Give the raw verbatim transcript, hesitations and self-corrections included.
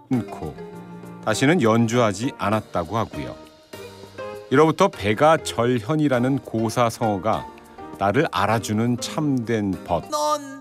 않고 다시는 연주하지 않았다고 하고요. 이로부터 백아절현이라는 고사성어가 나를 알아주는 참된 벗, 넌